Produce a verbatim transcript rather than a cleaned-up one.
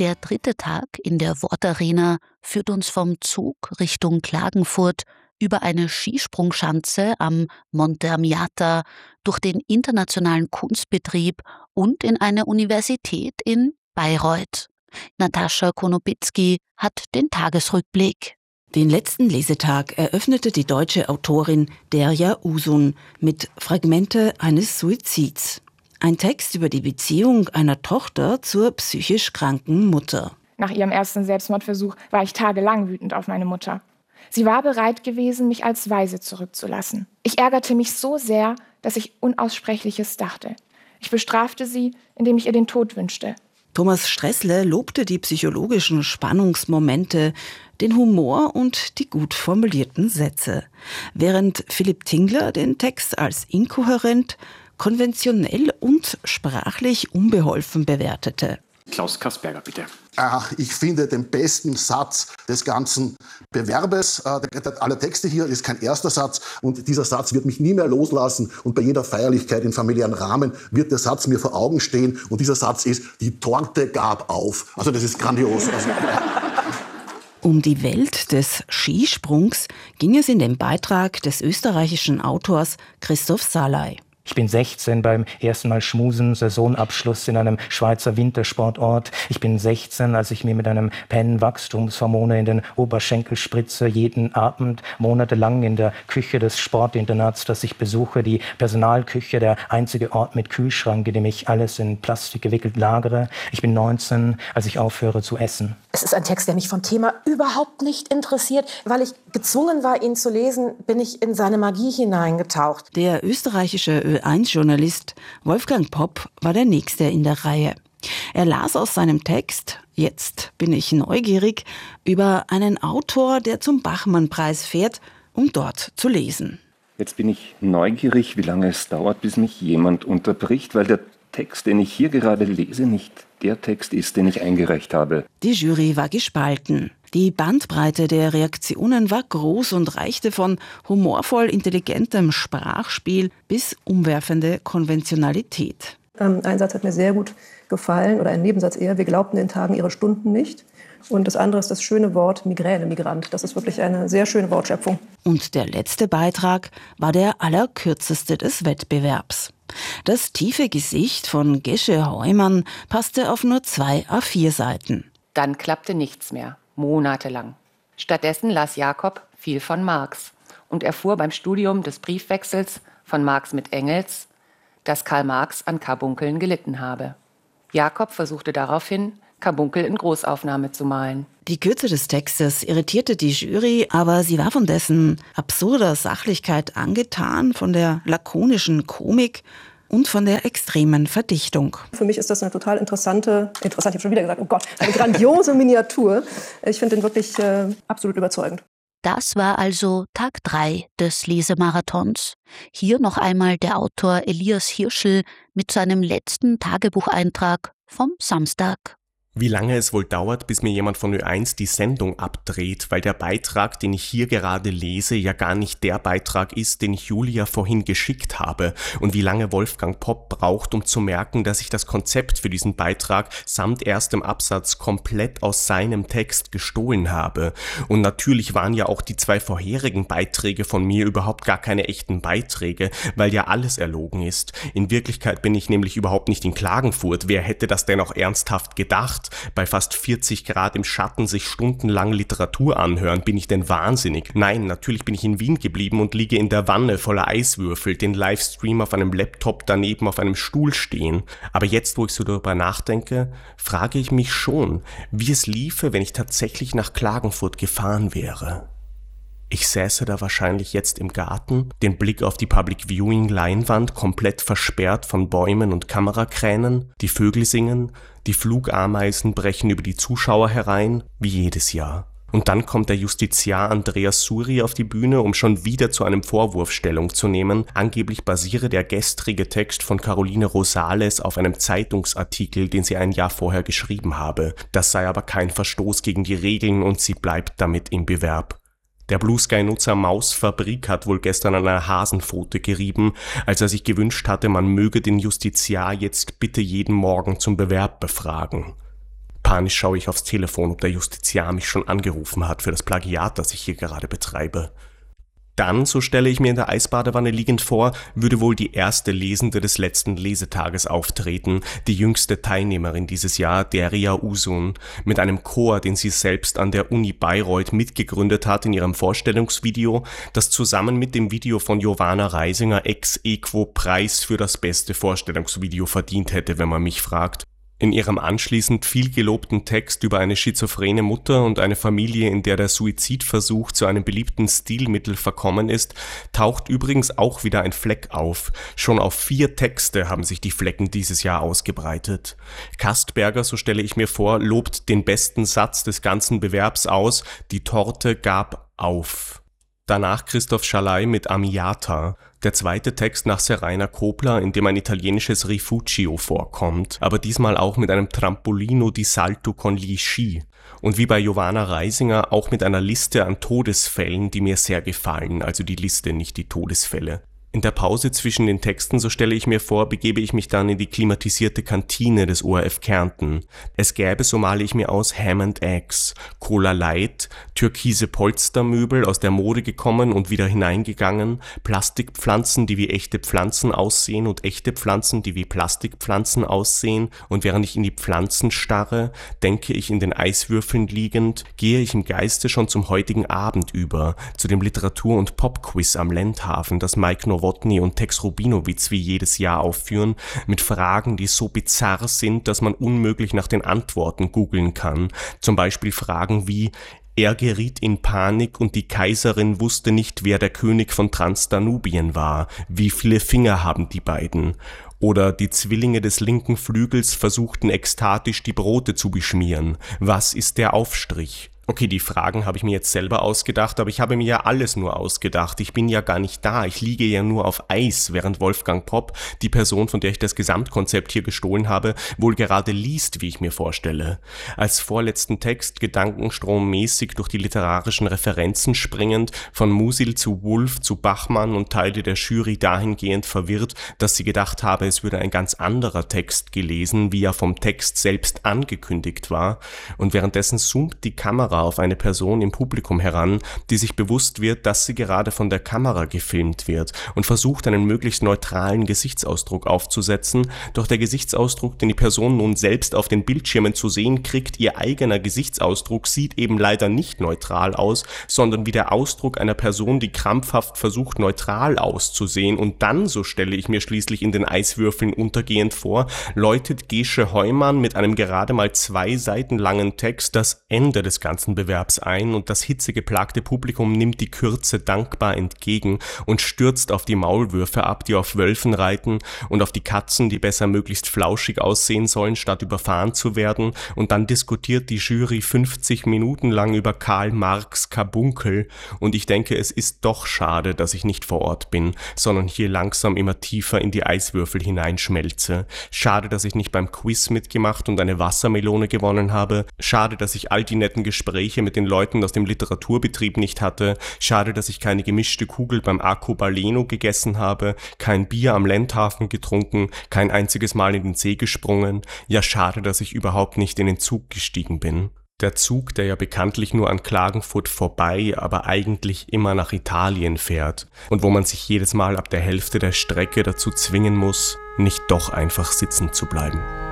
Der dritte Tag in der Wortarena führt uns vom Zug Richtung Klagenfurt über eine Skisprungschanze am Monte Amiata, durch den internationalen Kunstbetrieb und in eine Universität in Bayreuth. Natascha Konopitzky hat den Tagesrückblick. Den letzten Lesetag eröffnete die deutsche Autorin Derya Uzun mit Fragmente eines Suizids. Ein Text über die Beziehung einer Tochter zur psychisch kranken Mutter. Nach ihrem ersten Selbstmordversuch war ich tagelang wütend auf meine Mutter. Sie war bereit gewesen, mich als Waise zurückzulassen. Ich ärgerte mich so sehr, dass ich Unaussprechliches dachte. Ich bestrafte sie, indem ich ihr den Tod wünschte. Thomas Stressle lobte die psychologischen Spannungsmomente, den Humor und die gut formulierten Sätze, während Philipp Tingler den Text als inkohärent, konventionell und sprachlich unbeholfen bewertete. Klaus Kasperger, bitte. Ich finde den besten Satz des ganzen Bewerbes äh, aller Texte hier ist kein erster Satz, und dieser Satz wird mich nie mehr loslassen, und bei jeder Feierlichkeit im familiären Rahmen wird der Satz mir vor Augen stehen, und dieser Satz ist: Die Torte gab auf. Also das ist grandios. Also Um die Welt des Skisprungs ging es in dem Beitrag des österreichischen Autors Christoph Salai. Ich bin sechzehn beim ersten Mal schmusen, Saisonabschluss in einem Schweizer Wintersportort. Ich bin sechzehn, als ich mir mit einem Pen Wachstumshormone in den Oberschenkel spritze, jeden Abend monatelang in der Küche des Sportinternats, das ich besuche, die Personalküche, der einzige Ort mit Kühlschrank, in dem ich alles in Plastik gewickelt lagere. Ich bin neunzehn, als ich aufhöre zu essen. Es ist ein Text, der mich vom Thema überhaupt nicht interessiert. Weil ich gezwungen war, ihn zu lesen, bin ich in seine Magie hineingetaucht. Der österreichische Ö eins Journalist Wolfgang Popp war der Nächste in der Reihe. Er las aus seinem Text „Jetzt bin ich neugierig" über einen Autor, der zum Bachmann-Preis fährt, um dort zu lesen. Jetzt bin ich neugierig, wie lange es dauert, bis mich jemand unterbricht, weil der Text, den ich hier gerade lese, nicht der Text ist, den ich eingereicht habe. Die Jury war gespalten. Die Bandbreite der Reaktionen war groß und reichte von humorvoll intelligentem Sprachspiel bis umwerfende Konventionalität. Ein Satz hat mir sehr gut gefallen, oder ein Nebensatz eher: Wir glaubten den Tagen ihre Stunden nicht. Und das andere ist das schöne Wort Migräne-Migrant. Das ist wirklich eine sehr schöne Wortschöpfung. Und der letzte Beitrag war der allerkürzeste des Wettbewerbs. Das tiefe Gesicht von Gesche Heumann passte auf nur zwei A vier Seiten. Dann klappte nichts mehr, monatelang. Stattdessen las Jakob viel von Marx und erfuhr beim Studium des Briefwechsels von Marx mit Engels, dass Karl Marx an Karbunkeln gelitten habe. Jakob versuchte daraufhin, Karbunkel in Großaufnahme zu malen. Die Kürze des Textes irritierte die Jury, aber sie war von dessen absurder Sachlichkeit angetan, von der lakonischen Komik und von der extremen Verdichtung. Für mich ist das eine total interessante, interessant, ich habe schon wieder gesagt, oh Gott, eine grandiose Miniatur. Ich finde den wirklich äh, absolut überzeugend. Das war also Tag drei des Lesemarathons. Hier noch einmal der Autor Elias Hirschl mit seinem letzten Tagebucheintrag vom Samstag. Wie lange es wohl dauert, bis mir jemand von Ö eins die Sendung abdreht, weil der Beitrag, den ich hier gerade lese, ja gar nicht der Beitrag ist, den ich Julia vorhin geschickt habe, und wie lange Wolfgang Popp braucht, um zu merken, dass ich das Konzept für diesen Beitrag samt erstem Absatz komplett aus seinem Text gestohlen habe. Und natürlich waren ja auch die zwei vorherigen Beiträge von mir überhaupt gar keine echten Beiträge, weil ja alles erlogen ist. In Wirklichkeit bin ich nämlich überhaupt nicht in Klagenfurt. Wer hätte das denn auch ernsthaft gedacht? Bei fast vierzig Grad im Schatten sich stundenlang Literatur anhören, bin ich denn wahnsinnig? Nein, natürlich bin ich in Wien geblieben und liege in der Wanne voller Eiswürfel, den Livestream auf einem Laptop daneben auf einem Stuhl stehen. Aber jetzt, wo ich so darüber nachdenke, frage ich mich schon, wie es liefe, wenn ich tatsächlich nach Klagenfurt gefahren wäre. Ich säße da wahrscheinlich jetzt im Garten, den Blick auf die Public-Viewing-Leinwand komplett versperrt von Bäumen und Kamerakränen, die Vögel singen, die Flugameisen brechen über die Zuschauer herein, wie jedes Jahr. Und dann kommt der Justiziar Andreas Suri auf die Bühne, um schon wieder zu einem Vorwurf Stellung zu nehmen. Angeblich basiere der gestrige Text von Caroline Rosales auf einem Zeitungsartikel, den sie ein Jahr vorher geschrieben habe. Das sei aber kein Verstoß gegen die Regeln und sie bleibt damit im Bewerb. Der Blue Sky-Nutzer Mausfabrik hat wohl gestern an einer Hasenpfote gerieben, als er sich gewünscht hatte, man möge den Justiziar jetzt bitte jeden Morgen zum Bewerb befragen. Panisch schaue ich aufs Telefon, ob der Justiziar mich schon angerufen hat für das Plagiat, das ich hier gerade betreibe. Dann, so stelle ich mir in der Eisbadewanne liegend vor, würde wohl die erste Lesende des letzten Lesetages auftreten, die jüngste Teilnehmerin dieses Jahr, Deria Uzun, mit einem Chor, den sie selbst an der Uni Bayreuth mitgegründet hat in ihrem Vorstellungsvideo, das zusammen mit dem Video von Giovanna Reisinger ex aequo Preis für das beste Vorstellungsvideo verdient hätte, wenn man mich fragt. In ihrem anschließend viel gelobten Text über eine schizophrene Mutter und eine Familie, in der der Suizidversuch zu einem beliebten Stilmittel verkommen ist, taucht übrigens auch wieder ein Fleck auf. Schon auf vier Texte haben sich die Flecken dieses Jahr ausgebreitet. Kastberger, so stelle ich mir vor, lobt den besten Satz des ganzen Bewerbs aus: Die Torte gab auf. Danach Christoph Schalay mit Amiata. Der zweite Text nach Seraina Copla, in dem ein italienisches Rifugio vorkommt, aber diesmal auch mit einem Trampolino di salto con gli sci. Und wie bei Giovanna Reisinger auch mit einer Liste an Todesfällen, die mir sehr gefallen, also die Liste, nicht die Todesfälle. In der Pause zwischen den Texten, so stelle ich mir vor, begebe ich mich dann in die klimatisierte Kantine des O R F Kärnten. Es gäbe, so male ich mir aus, Ham and Eggs, Cola Light, türkise Polstermöbel aus der Mode gekommen und wieder hineingegangen, Plastikpflanzen, die wie echte Pflanzen aussehen und echte Pflanzen, die wie Plastikpflanzen aussehen, und während ich in die Pflanzen starre, denke ich in den Eiswürfeln liegend, gehe ich im Geiste schon zum heutigen Abend über, zu dem Literatur- und Popquiz am Lendhafen, das Mike Nowotny und Tex Rubinowitz wie jedes Jahr aufführen, mit Fragen, die so bizarr sind, dass man unmöglich nach den Antworten googeln kann. Zum Beispiel Fragen wie: Er geriet in Panik und die Kaiserin wusste nicht, wer der König von Transdanubien war. Wie viele Finger haben die beiden? Oder die Zwillinge des linken Flügels versuchten ekstatisch die Brote zu beschmieren. Was ist der Aufstrich? Okay, die Fragen habe ich mir jetzt selber ausgedacht, aber ich habe mir ja alles nur ausgedacht. Ich bin ja gar nicht da, ich liege ja nur auf Eis, während Wolfgang Popp, die Person, von der ich das Gesamtkonzept hier gestohlen habe, wohl gerade liest, wie ich mir vorstelle. Als vorletzten Text gedankenstrommäßig durch die literarischen Referenzen springend, von Musil zu Woolf zu Bachmann und Teile der Jury dahingehend verwirrt, dass sie gedacht habe, es würde ein ganz anderer Text gelesen, wie er vom Text selbst angekündigt war, und währenddessen zoomt die Kamera auf eine Person im Publikum heran, die sich bewusst wird, dass sie gerade von der Kamera gefilmt wird, und versucht, einen möglichst neutralen Gesichtsausdruck aufzusetzen, doch der Gesichtsausdruck, den die Person nun selbst auf den Bildschirmen zu sehen kriegt, ihr eigener Gesichtsausdruck, sieht eben leider nicht neutral aus, sondern wie der Ausdruck einer Person, die krampfhaft versucht, neutral auszusehen, und dann, so stelle ich mir schließlich in den Eiswürfeln untergehend vor, läutet Gesche Heumann mit einem gerade mal zwei Seiten langen Text das Ende des ganzen Bewerbs ein, und das hitzegeplagte Publikum nimmt die Kürze dankbar entgegen und stürzt auf die Maulwürfe ab, die auf Wölfen reiten, und auf die Katzen, die besser möglichst flauschig aussehen sollen, statt überfahren zu werden, und dann diskutiert die Jury fünfzig Minuten lang über Karl Marx Karbunkel, und ich denke, es ist doch schade, dass ich nicht vor Ort bin, sondern hier langsam immer tiefer in die Eiswürfel hineinschmelze. Schade, dass ich nicht beim Quiz mitgemacht und eine Wassermelone gewonnen habe. Schade, dass ich all die netten Gespräche mit den Leuten aus dem Literaturbetrieb nicht hatte. Schade, dass ich keine gemischte Kugel beim Arcobaleno gegessen habe, kein Bier am Lendhafen getrunken, kein einziges Mal in den See gesprungen. Ja, schade, dass ich überhaupt nicht in den Zug gestiegen bin. Der Zug, der ja bekanntlich nur an Klagenfurt vorbei, aber eigentlich immer nach Italien fährt, und wo man sich jedes Mal ab der Hälfte der Strecke dazu zwingen muss, nicht doch einfach sitzen zu bleiben.